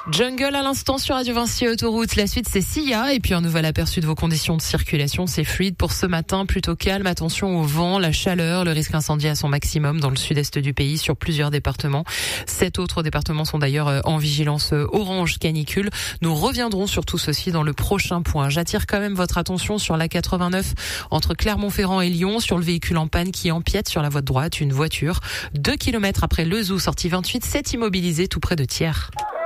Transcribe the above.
Jungle à l'instant sur Radio Vinci Autoroute. La suite, c'est Sia. Et puis un nouvel aperçu de vos conditions de circulation. C'est fluide pour ce matin, plutôt calme. Attention au vent, la chaleur, le risque incendie à son maximum dans le sud-est du pays sur plusieurs départements. 7 autres départements sont d'ailleurs en vigilance orange canicule. Nous reviendrons sur tout ceci dans le prochain point. J'attire quand même votre attention sur la 89 entre Clermont-Ferrand et Lyon, sur le véhicule en panne qui empiète sur la voie de droite. Une voiture, 2 km après Lezou, sortie 28, s'est immobilisée tout près de Thiers.